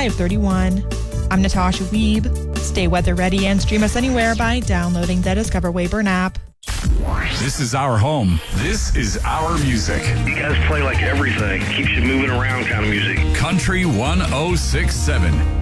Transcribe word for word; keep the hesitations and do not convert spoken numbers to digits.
high of thirty-one. I'm Natasha Wiebe. Stay weather ready and stream us anywhere by downloading the Discover Weyburn app. This is our home. This is our music. You guys play like everything. Keeps you moving around kind of music. Country one oh six point seven